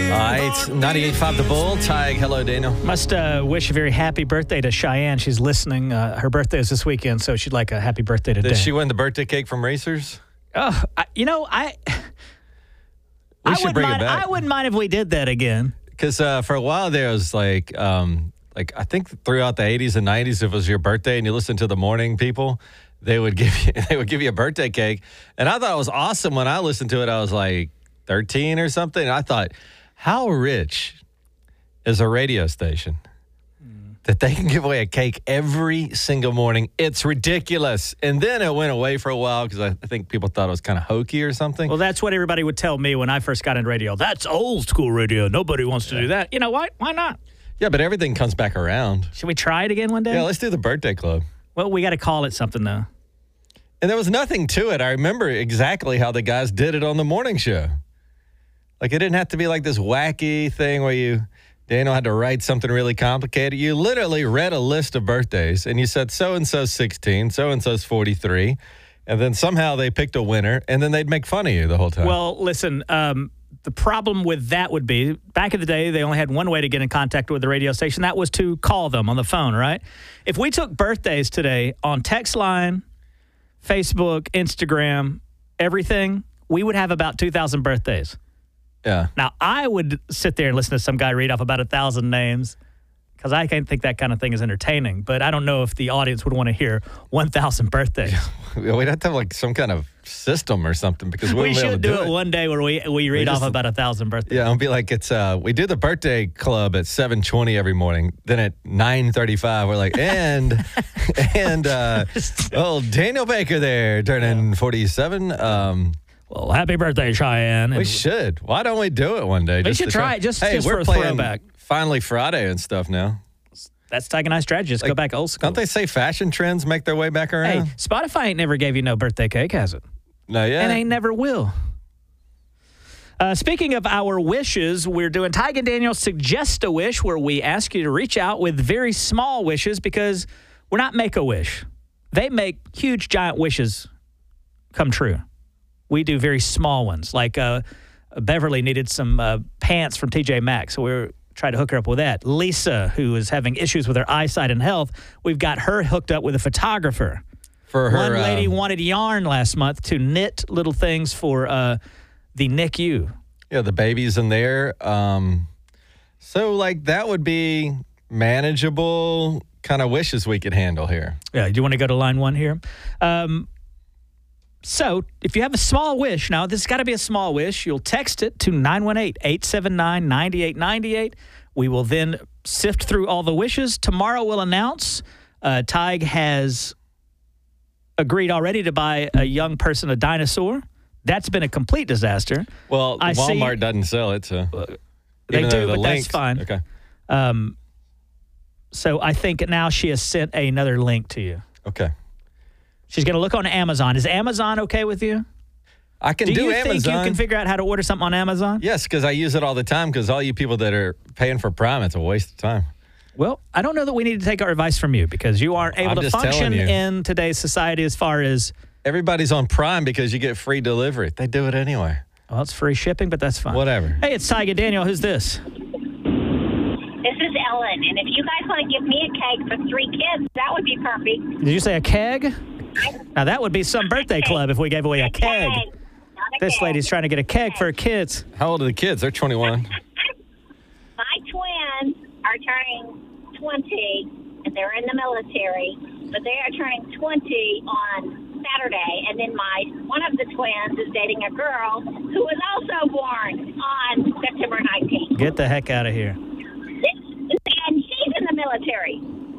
right, 98.5 The Bull. Tig, hello, Daniel. Must wish a very happy birthday to Cheyenne. She's listening. Her birthday is this weekend, so she'd like a happy birthday today. Did she win the birthday cake from Racers? Oh, I wouldn't mind if we did that again. Because for a while there, it was like I think throughout the 80s and 90s, if it was your birthday and you listened to the morning people, they would give you a birthday cake. And I thought it was awesome when I listened to it. I was like 13 or something. And I thought, how rich is a radio station that they can give away a cake every single morning? It's ridiculous. And then it went away for a while because I think people thought it was kind of hokey or something. Well, that's what everybody would tell me when I first got into radio. That's old school radio. Nobody wants to do that. You know what? Why not? Yeah, but everything comes back around. Should we try it again one day? Yeah, let's do the birthday club. Well, we got to call it something, though. And there was nothing to it. I remember exactly how the guys did it on the morning show. Like, it didn't have to be like this wacky thing where Daniel had to write something really complicated. You literally read a list of birthdays, and you said, so-and-so's 16, so-and-so's 43, and then somehow they picked a winner, and then they'd make fun of you the whole time. Well, listen, the problem with that would be, back in the day, they only had one way to get in contact with the radio station. That was to call them on the phone, right? If we took birthdays today on text line, Facebook, Instagram, everything, we would have about 2,000 birthdays. Yeah. Now, I would sit there and listen to some guy read off about 1,000 names because I can't think that kind of thing is entertaining. But I don't know if the audience would want to hear 1,000 birthdays. Yeah, we'd have to have like some kind of system or something because we should do it one day where we read off about 1,000 birthdays. Yeah, it'll be like we do the birthday club at 7:20 every morning. Then at 9:35, we're like, and Daniel Baker there turning 47. Well, happy birthday, Cheyenne. We should. Why don't we do it one day? We should try it just for a throwback. Finally Friday and stuff now. That's Tig and I strategy. Just go back old school. Don't they say fashion trends make their way back around? Hey, Spotify ain't never gave you no birthday cake, has it? No, yeah. And ain't never will. Speaking of our wishes, we're doing Tig and Daniel Suggest a Wish, where we ask you to reach out with very small wishes because we're not Make-A-Wish. They make huge, giant wishes come true. We do very small ones, like Beverly needed some pants from TJ Maxx, so we're trying to hook her up with that. Lisa, who is having issues with her eyesight and health, we've got her hooked up with a photographer. For her, one lady wanted yarn last month to knit little things for the NICU. Yeah, the babies in there. So, like, that would be manageable kind of wishes we could handle here. Yeah, do you want to go to line one here? So, if you have a small wish, now this has got to be a small wish, you'll text it to 918-879-9898. We will then sift through all the wishes. Tomorrow we'll announce Tig has agreed already to buy a young person a dinosaur. That's been a complete disaster. Well, Walmart doesn't sell it, so. They do, but that's fine. Okay. So I think now she has sent another link to you. Okay. She's going to look on Amazon. Is Amazon okay with you? I can do Amazon. Do you think you can figure out how to order something on Amazon? Yes, because I use it all the time because all you people that are paying for Prime, it's a waste of time. Well, I don't know that we need to take our advice from you because you aren't able to function in today's society as far as... Everybody's on Prime because you get free delivery. They do it anyway. Well, it's free shipping, but that's fine. Whatever. Hey, it's Tig and Daniel. Who's this? This is Ellen, and if you guys want to give me a cake for 3 kids, that would be perfect. Did you say a keg? Now, that would be some birthday club if we gave away a keg. This lady's trying to get a keg for her kids. How old are the kids? They're 21. My twins are turning 20, and they're in the military, but they are turning 20 on Saturday. And then one of the twins is dating a girl who was also born on September 19th. Get the heck out of here.